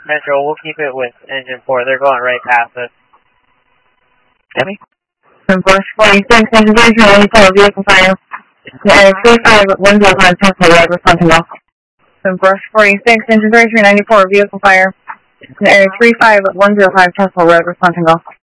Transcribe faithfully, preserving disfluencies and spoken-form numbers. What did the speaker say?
Metro, we'll keep it with engine four. They're going right past us. Debbie? From Brush forty-six, engine three three ninety-four, vehicle fire. Area three five one zero five, Tesla Road, responding off. From Brush forty-six, engine three three ninety-four, vehicle fire. Area three five one zero five, Tesla Road, responding off.